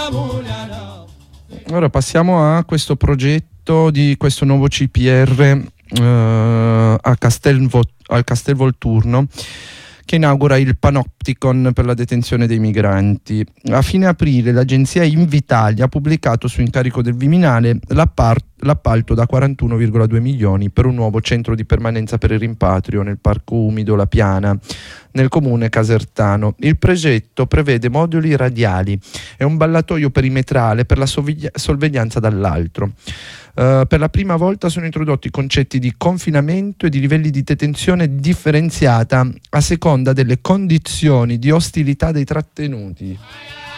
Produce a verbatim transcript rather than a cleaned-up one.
Ora passiamo a questo progetto di questo nuovo C P R eh, a Castelvo, al Castelvolturno, che inaugura il Panopticon per la detenzione dei migranti. A fine aprile l'agenzia Invitalia ha pubblicato su incarico del Viminale l'appar- l'appalto da quarantuno virgola due milioni per un nuovo centro di permanenza per il rimpatrio nel parco umido La Piana, nel comune casertano. Il progetto prevede moduli radiali e un ballatoio perimetrale per la soviglia- sorveglianza dall'altro. Uh, per la prima volta sono introdotti concetti di confinamento e di livelli di detenzione differenziata a seconda delle condizioni di ostilità dei trattenuti.